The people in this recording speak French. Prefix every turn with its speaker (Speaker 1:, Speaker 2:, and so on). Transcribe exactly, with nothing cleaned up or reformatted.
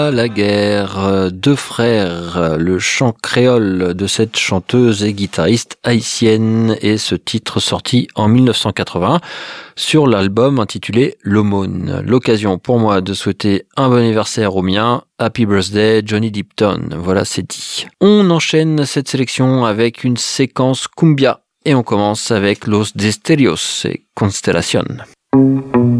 Speaker 1: La guerre, deux frères, le chant créole de cette chanteuse et guitariste haïtienne et ce titre sorti en dix-neuf cent quatre-vingt-un sur l'album intitulé L'Aumône. L'occasion pour moi de souhaiter un bon anniversaire au mien. Happy birthday Johnny Deepton. Voilà, c'est dit. On enchaîne cette sélection avec une séquence cumbia et on commence avec Los Destellos et Constellation.